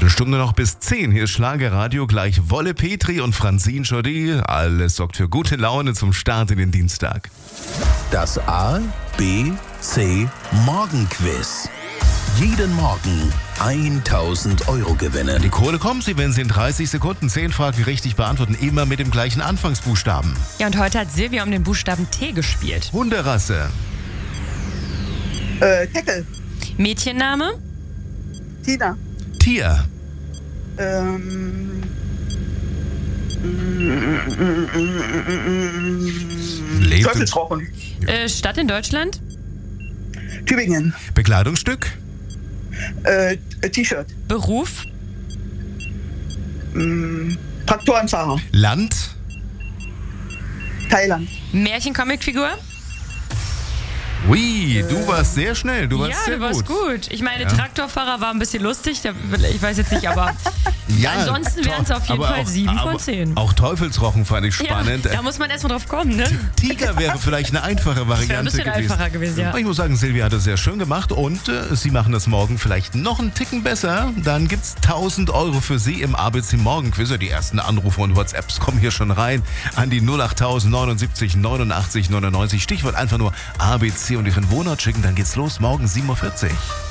Viertelstunde noch bis 10. Hier ist Schlagerradio, gleich Wolle Petri und Francine Jaudy. Alles sorgt für gute Laune zum Start in den Dienstag. Das A, B, C Morgenquiz. Jeden Morgen 1.000 Euro gewinnen. Die Kohle kommt sie, wenn Sie in 30 Sekunden 10 Fragen richtig beantworten, immer mit dem gleichen Anfangsbuchstaben. Ja, und heute hat Silvia um den Buchstaben T gespielt. Hunderasse. Teckel. Mädchenname? Tina. Tier. Teufelsrochen. Stadt in Deutschland? Tübingen. Bekleidungsstück. T-Shirt. Beruf? Traktorenfahrer. Land. Thailand. Märchen-Comicfigur? Ui, du warst sehr schnell, du warst Ja, sehr du warst gut. Ich meine, Traktorfahrer war ein bisschen lustig, ich weiß jetzt nicht, aber Ja, ansonsten wären es auf jeden aber Fall auch- 7 von aber 10. Auch Teufelsrochen fand ich spannend. Ja, da muss man erstmal drauf kommen, ne? Tiger wäre vielleicht eine einfache Variante ein bisschen gewesen. einfacher gewesen, ja. Ich muss sagen, Silvia hat das sehr schön gemacht und Sie machen das morgen vielleicht noch einen Ticken besser. Dann gibt's 1.000 Euro für Sie im ABC Morgenquiz. Die ersten Anrufe und WhatsApps kommen hier schon rein an die 08000 79 89 99. Stichwort einfach nur ABC und Ihren Wohnort schicken. Dann geht's los, morgen 7.40 Uhr.